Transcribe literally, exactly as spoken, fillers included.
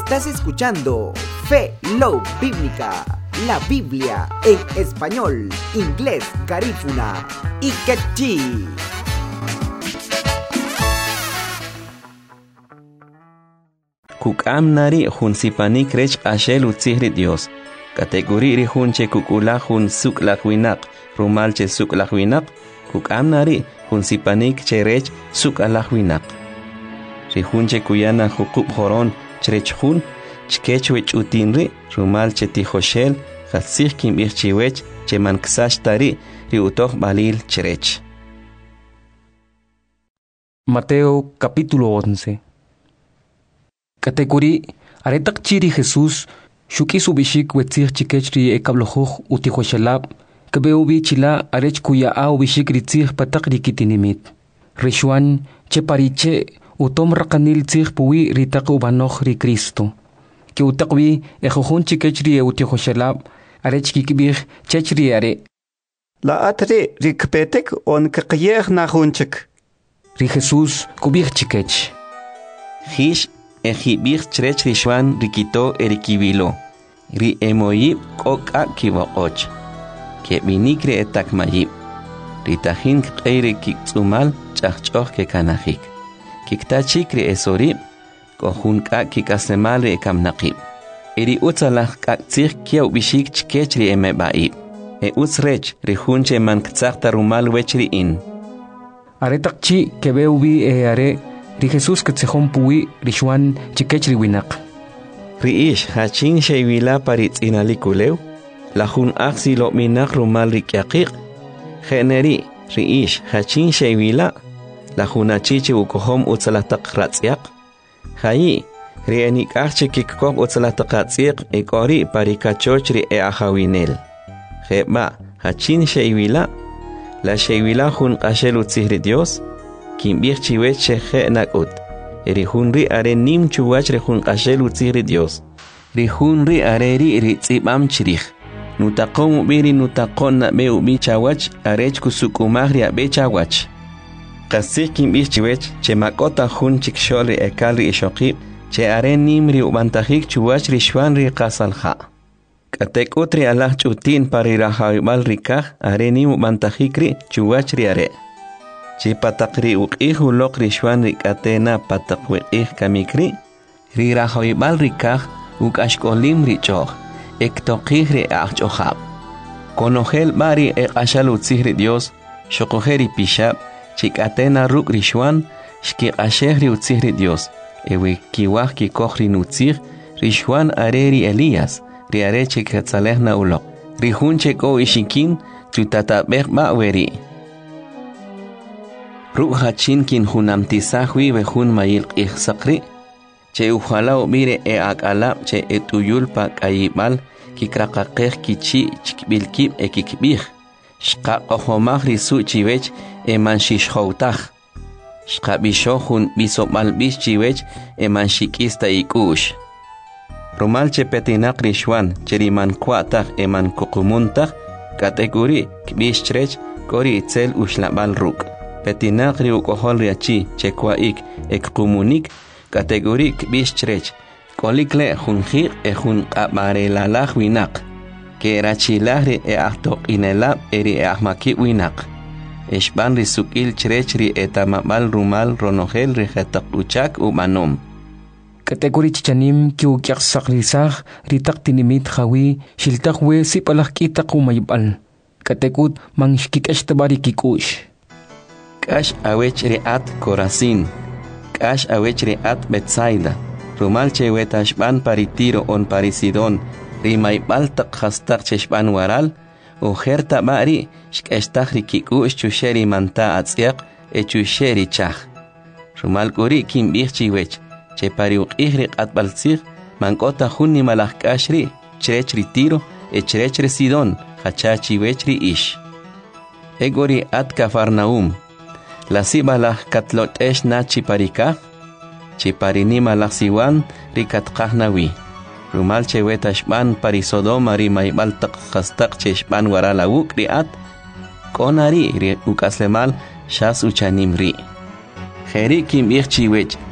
Estás escuchando Fe Love Bíblica, la Biblia en español, inglés, garífuna y quechí. Kukam nari hun sipanik rech ashel utzihri Dios. Kategori ri hun che kukula hun suk lakwinak, rumal che suk lakwinak. Kukam nari hun sipanik che rech suk alakwinak. Ri hun che kuyana hukub horon cherech hun, chkech wech utinri, rumal che tijoshel, khatsih kim irchiwech, che manksash tari, ri utoh balil cherech. Mateo capítulo once. Categorí aretak chiri Jesús shuki subishik wetzir chikechri ekablojuj utijueshalab kabeubi chila arech kuya a ubishik ritzir patak rikitinimit Rishwan che pariche utom rakanil tzir puwi ritak ubanoj ri Cristo que utakwi ejojun chikechri utijueshalab arech kikibir chechri are la atre rikpetek on kakyer na hunchik ri Jesús kubir chikech Hish Ejibir cherech rishwan rikito erikibilo. Ri emoyib koka kibokoch. Ke binikre etak mayib. Ritahin kqeire kikzumal chachchoch ke kanahik. Kiktachik ri esorib. Kohunka kikasemal ri ekamnaqib. Eri utzalach kaktzir kiaw bishik chkech ri emebaib. E utzrech ri hunche man ktzakta rumal wech ri in. Aretak chi kebeubi e are Ri Jesús que tzejón puwi rishwan chikech riwinak. Riish hachin sheywila paritz inalikuleu. La hun aksi lo minak rumal rikyakik. Generi riish hachin sheywila. La hun achichi ukohom utzalatak ratzyak. Hayi rienik arche kikkom utzalatak ratzyak ekori parikachoch ri e ahawinel. Heba hachin sheywila. La sheywila hun qashel utzihri Dios. Kim bir chiwech che nakut. Eri hunri are nim chuwach re hun qashel utzihri Dios. Ri hunri are ri ri tzibam chirich. Nutaqom biri nutaqon na be ubi chawach arech kusukumah ri abe chawach. Qasik kim bir chiwech che makota hun chikshol ri ekal ri ishoqib che are nim ri ubantahik chuwach ri shwan ri qasalha. Katekut ri Allah chutin pari rahawibal rikah are nim ubantahik ri chuwach ri are. Chi patakri uqih ulok rishwan rikatena patakwiqih kamikri, ri rahoibal rikah ukashkolim richoh, ektoqih ri achchohab. Konojel bari ekashal utzih ri Dios, shokoheri pishab, chikatena ruk rishwan, shkiqasheh ri utzih ri Dios, ewe kiwah kikoh ri nutzih, rishwan areri Elías, ri are chiketzalehna ulok, ri hun cheko ishikin, chutatabek ba'weri. Ruq hachin kin hunam tisahwi ve hun mayil qih sakri che ujalao mire e akala che etuyul pa kayibal kikraqaqeh kichi chikbilkib e kikbih shqa qahomah risu chiwech e manshishhoutah shqa bisho hun bisomal bish chiwech e manshikista ikush rumal che petinaq rishwan cheriman kwatah e man kuqumuntah kategori kbish chrech kori itzel ushlabal ruq Petinak ri ukohol riachi chekwaik ekumunik kategorik bischrech kolikle junjir e jun qabarelalaj winak ke rachilahri e ahtoq inelab eri e ahmaki winak eshban ri sukil chrech ri etamabal rumal ronogel ri jetaqluchak umanom Kategori chichanim ki ukiaq sakrisaj ritak tinimit khawi shiltak we sipalaj kitaq umayibal katekut mangshkikesh tabari kikush Kash awech riat Corazín, Kash awech riat Betsaida, Rumal che wetashban paritiro on Parisidon, Rimaibal tak hastak cheshban waral, Ujerta bari, shkestak rikikush chusheri manta atziak, e chusheri chach. Rumal guri kim birchiwech, che pariuk ihrik at balzir, mankota hunni malach kashri, chrech ritiro, e chrech residon, hachachi wechri ish. Egori at Cafarnaum, La sibala katlot esh na chiparika, chiparinima la siwan rikatkahnawi. Rumal chewetashban parisodoma rimaibal tak hastak cheshban warala ukriat, konari ri ukaslemal shas uchanim ri. Jeri kim irchiwech